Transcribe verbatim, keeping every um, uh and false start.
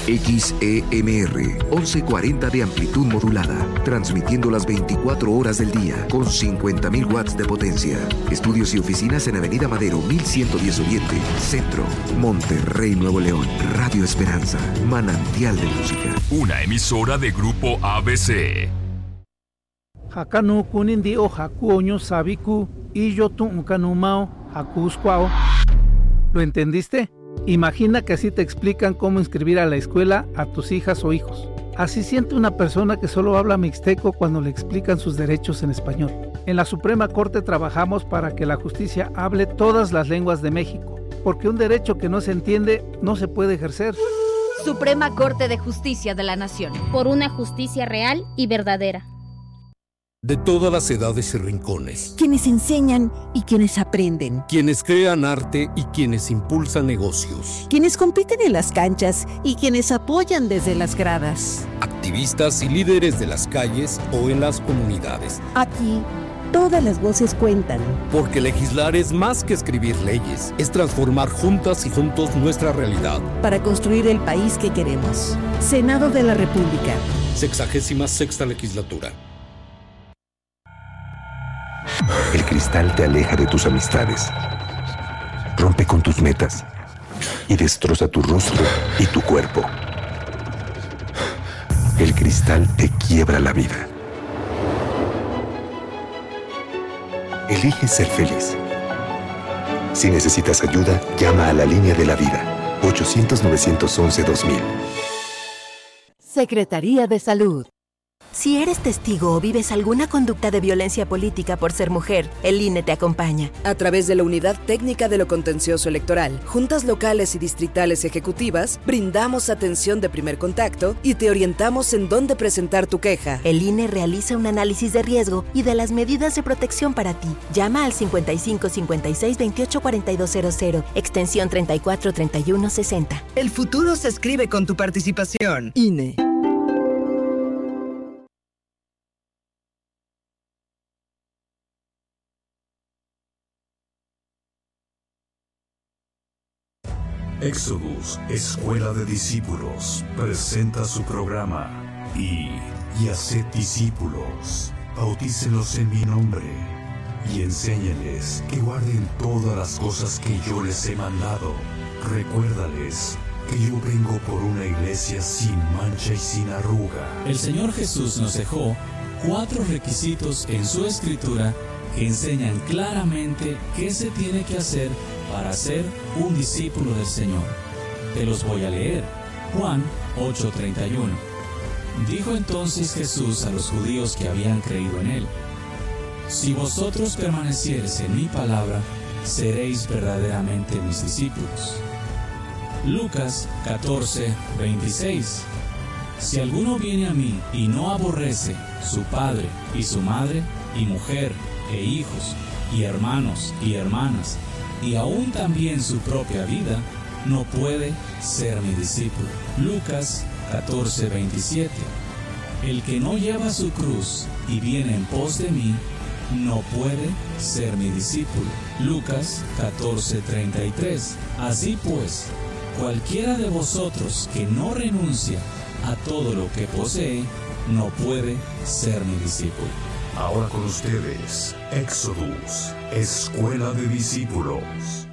X E M R once cuarenta de amplitud modulada, transmitiendo las veinticuatro horas del día con cincuenta mil watts de potencia. Estudios y oficinas en Avenida Madero mil ciento diez Oriente, Centro, Monterrey, Nuevo León. Radio Esperanza, manantial de música. Una emisora de Grupo A B C. Hakanu kunindi o hakuoño sabiku y yo tu ukanumao hakuskwao. ¿Lo entendiste? Imagina que así te explican cómo inscribir a la escuela a tus hijas o hijos. Así siente una persona que solo habla mixteco cuando le explican sus derechos en español. En la Suprema Corte trabajamos para que la justicia hable todas las lenguas de México, porque un derecho que no se entiende no se puede ejercer. Suprema Corte de Justicia de la Nación. Por una justicia real y verdadera. De todas las edades y rincones. Quienes enseñan y quienes aprenden. Quienes crean arte y quienes impulsan negocios. Quienes compiten en las canchas y quienes apoyan desde las gradas. Activistas y líderes de las calles o en las comunidades. Aquí, todas las voces cuentan. Porque legislar es más que escribir leyes. Es transformar juntas y juntos nuestra realidad. Para construir el país que queremos. Senado de la República. Sexagésima sexta legislatura. El cristal te aleja de tus amistades, rompe con tus metas y destroza tu rostro y tu cuerpo. El cristal te quiebra la vida. Elige ser feliz. Si necesitas ayuda, llama a la línea de la vida, ochocientos, novecientos once, dos mil. Secretaría de Salud. Si eres testigo o vives alguna conducta de violencia política por ser mujer, el I N E te acompaña. A través de la Unidad Técnica de lo Contencioso Electoral, juntas locales y distritales ejecutivas, brindamos atención de primer contacto y te orientamos en dónde presentar tu queja. El I N E realiza un análisis de riesgo y de las medidas de protección para ti. Llama al cincuenta y cinco cincuenta y seis veintiocho cuarenta y dos cero cero, extensión treinta y cuatro treinta y uno sesenta. El futuro se escribe con tu participación. I N E. Exodus, Escuela de Discípulos, presenta su programa y, y haced discípulos, bautícenlos en mi nombre y enséñenles que guarden todas las cosas que yo les he mandado. Recuérdales que yo vengo por una iglesia sin mancha y sin arruga. El Señor Jesús nos dejó cuatro requisitos en su escritura que enseñan claramente qué se tiene que hacer para ser un discípulo del Señor. Te los voy a leer. Juan ocho treinta y uno. Dijo entonces Jesús a los judíos que habían creído en él: si vosotros permaneciereis en mi palabra, seréis verdaderamente mis discípulos. Lucas catorce veintiséis. Si alguno viene a mí y no aborrece su padre y su madre y mujer e hijos y hermanos y hermanas y aún también su propia vida, no puede ser mi discípulo. Lucas catorce veintisiete. El que no lleva su cruz y viene en pos de mí, no puede ser mi discípulo. Lucas catorce treinta y tres. Así pues, cualquiera de vosotros que no renuncia a todo lo que posee, no puede ser mi discípulo. Ahora con ustedes, Exodus, Escuela de Discípulos.